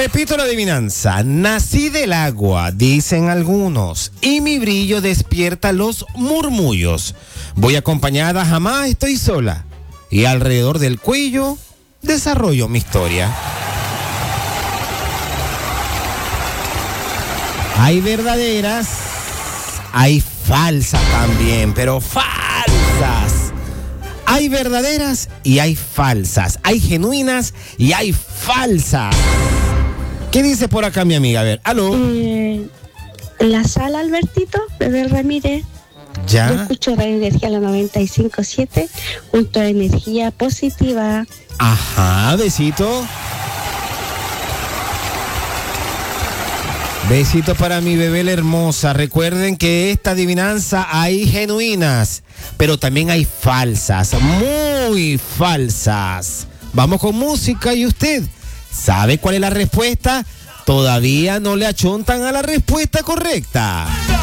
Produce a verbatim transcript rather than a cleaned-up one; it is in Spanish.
Repito la adivinanza. Nací del agua, dicen algunos, y mi brillo despierta los murmullos. Voy acompañada, jamás estoy sola. Y alrededor del cuello desarrollo mi historia. Hay verdaderas, hay falsas también, pero falsas. Hay verdaderas y hay falsas. Hay genuinas y hay falsas. ¿Qué dice por acá mi amiga? A ver, aló. Eh, la sala, Albertito, Bebé Ramírez. ¿Ya? Yo escucho Radio Energía la noventa y cinco punto siete junto a Energía Positiva. Ajá, besito. Besito para mi bebé la hermosa. Recuerden que esta adivinanza hay genuinas, pero también hay falsas, muy falsas. Vamos con música y usted ¿sabe cuál es la respuesta? Todavía no le achuntan a la respuesta correcta.